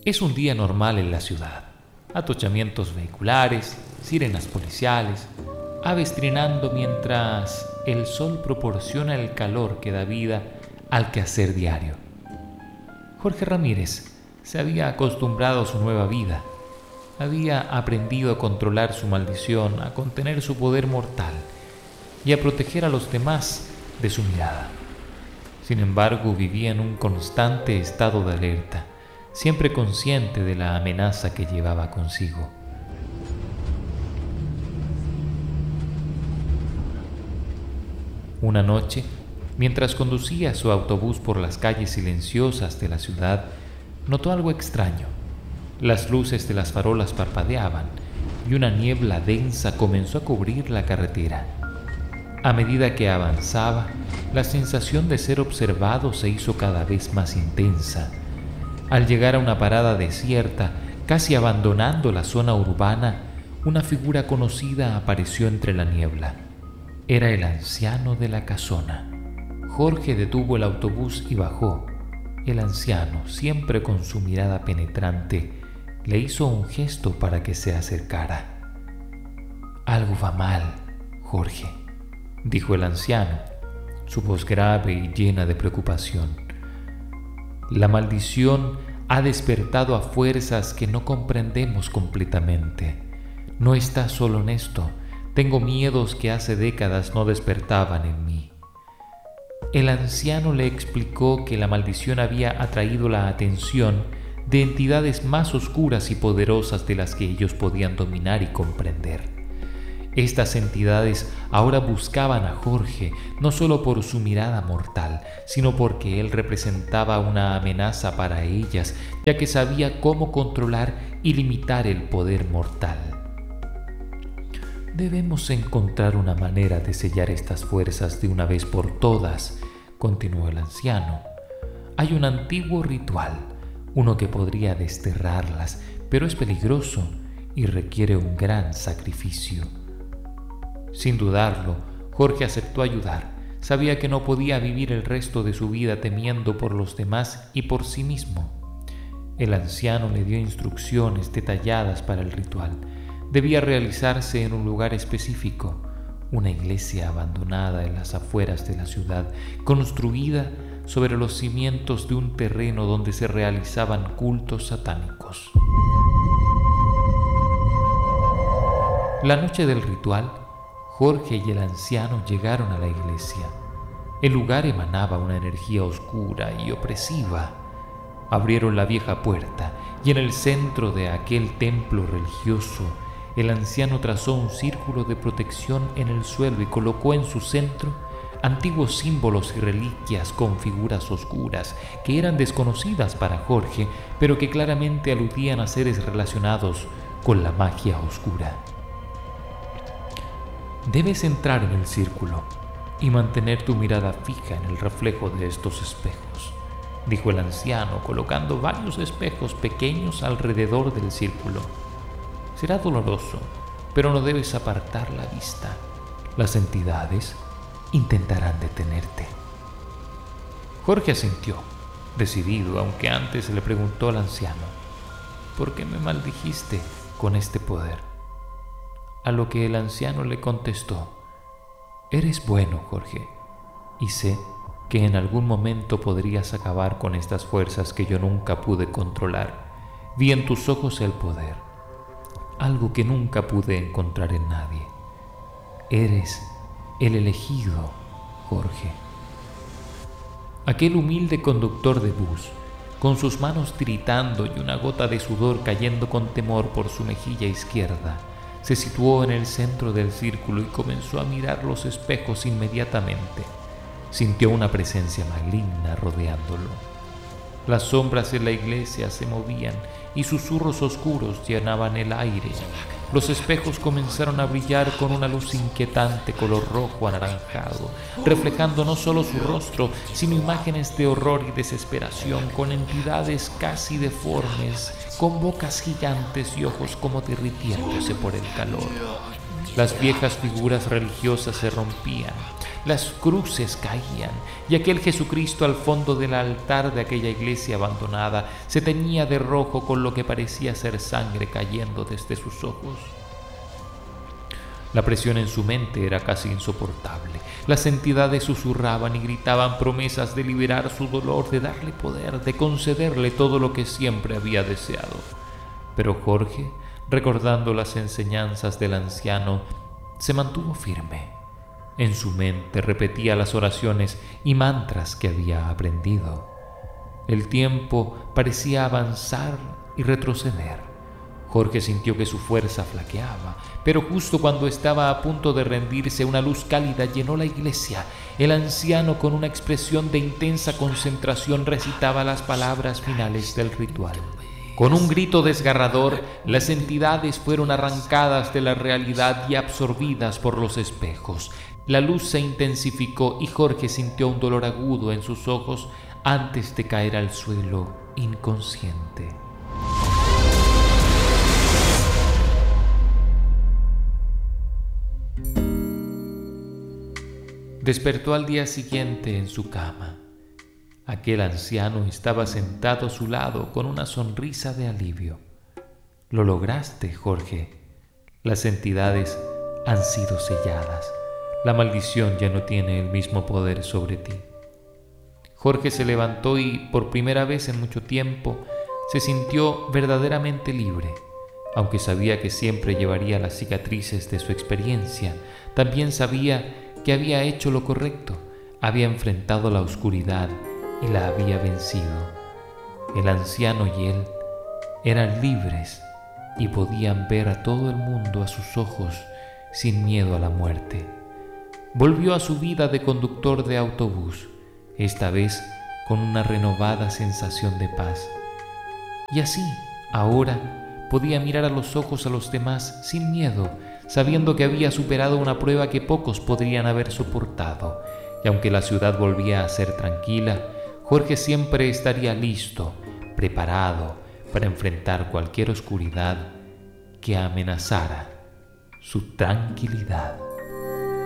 Es un día normal en la ciudad. Atochamientos vehiculares, sirenas policiales, aves trinando mientras el sol proporciona el calor que da vida al quehacer diario. Jorge Ramírez se había acostumbrado a su nueva vida. Había aprendido a controlar su maldición, a contener su poder mortal y a proteger a los demás de su mirada. Sin embargo, vivía en un constante estado de alerta, siempre consciente de la amenaza que llevaba consigo. Una noche, mientras conducía su autobús por las calles silenciosas de la ciudad, notó algo extraño. Las luces de las farolas parpadeaban y una niebla densa comenzó a cubrir la carretera. A medida que avanzaba, la sensación de ser observado se hizo cada vez más intensa. Al llegar a una parada desierta, casi abandonando la zona urbana, una figura conocida apareció entre la niebla. Era el anciano de la casona. Jorge detuvo el autobús y bajó. El anciano, siempre con su mirada penetrante, le hizo un gesto para que se acercara. «Algo va mal, Jorge», dijo el anciano, su voz grave y llena de preocupación. La maldición ha despertado a fuerzas que no comprendemos completamente. No estás solo en esto. Tengo miedos que hace décadas no despertaban en mí. El anciano le explicó que la maldición había atraído la atención de entidades más oscuras y poderosas de las que ellos podían dominar y comprender. Estas entidades ahora buscaban a Jorge, no solo por su mirada mortal, sino porque él representaba una amenaza para ellas, ya que sabía cómo controlar y limitar el poder mortal. «Debemos encontrar una manera de sellar estas fuerzas de una vez por todas», continuó el anciano. «Hay un antiguo ritual, uno que podría desterrarlas, pero es peligroso y requiere un gran sacrificio». Sin dudarlo, Jorge aceptó ayudar. Sabía que no podía vivir el resto de su vida temiendo por los demás y por sí mismo. El anciano le dio instrucciones detalladas para el ritual. Debía realizarse en un lugar específico, una iglesia abandonada en las afueras de la ciudad, construida sobre los cimientos de un terreno donde se realizaban cultos satánicos. La noche del ritual, Jorge y el anciano llegaron a la iglesia. El lugar emanaba una energía oscura y opresiva. Abrieron la vieja puerta y en el centro de aquel templo religioso, el anciano trazó un círculo de protección en el suelo y colocó en su centro antiguos símbolos y reliquias con figuras oscuras que eran desconocidas para Jorge, pero que claramente aludían a seres relacionados con la magia oscura. «Debes entrar en el círculo y mantener tu mirada fija en el reflejo de estos espejos», dijo el anciano, colocando varios espejos pequeños alrededor del círculo. «Será doloroso, pero no debes apartar la vista. Las entidades intentarán detenerte». Jorge asintió, decidido, aunque antes le preguntó al anciano: «¿Por qué me maldijiste con este poder?». A lo que el anciano le contestó: «Eres bueno, Jorge, y sé que en algún momento podrías acabar con estas fuerzas que yo nunca pude controlar. Vi en tus ojos el poder, algo que nunca pude encontrar en nadie. Eres el elegido, Jorge». Aquel humilde conductor de bus, con sus manos tiritando y una gota de sudor cayendo con temor por su mejilla izquierda, se situó en el centro del círculo y comenzó a mirar los espejos inmediatamente. Sintió una presencia maligna rodeándolo. Las sombras en la iglesia se movían y susurros oscuros llenaban el aire. Los espejos comenzaron a brillar con una luz inquietante color rojo anaranjado, reflejando no solo su rostro, sino imágenes de horror y desesperación, con entidades casi deformes, con bocas gigantes y ojos como derritiéndose por el calor. Las viejas figuras religiosas se rompían, las cruces caían y aquel Jesucristo al fondo del altar de aquella iglesia abandonada se teñía de rojo con lo que parecía ser sangre cayendo desde sus ojos. La presión en su mente era casi insoportable. Las entidades susurraban y gritaban promesas de liberar su dolor, de darle poder, de concederle todo lo que siempre había deseado. Pero Jorge, recordando las enseñanzas del anciano, se mantuvo firme. En su mente repetía las oraciones y mantras que había aprendido. El tiempo parecía avanzar y retroceder. Jorge sintió que su fuerza flaqueaba, pero justo cuando estaba a punto de rendirse, una luz cálida llenó la iglesia. El anciano, con una expresión de intensa concentración, recitaba las palabras finales del ritual. Con un grito desgarrador, las entidades fueron arrancadas de la realidad y absorbidas por los espejos. La luz se intensificó y Jorge sintió un dolor agudo en sus ojos antes de caer al suelo inconsciente. Despertó al día siguiente en su cama. Aquel anciano estaba sentado a su lado con una sonrisa de alivio. «Lo lograste, Jorge. Las entidades han sido selladas. La maldición ya no tiene el mismo poder sobre ti». Jorge se levantó y, por primera vez en mucho tiempo, se sintió verdaderamente libre. Aunque sabía que siempre llevaría las cicatrices de su experiencia, también sabía que había hecho lo correcto, había enfrentado la oscuridad y la había vencido. El anciano y él eran libres y podían ver a todo el mundo a sus ojos sin miedo a la muerte. Volvió a su vida de conductor de autobús, esta vez con una renovada sensación de paz. Y así, ahora, podía mirar a los ojos a los demás sin miedo, sabiendo que había superado una prueba que pocos podrían haber soportado. Y aunque la ciudad volvía a ser tranquila, Jorge siempre estaría listo, preparado para enfrentar cualquier oscuridad que amenazara su tranquilidad.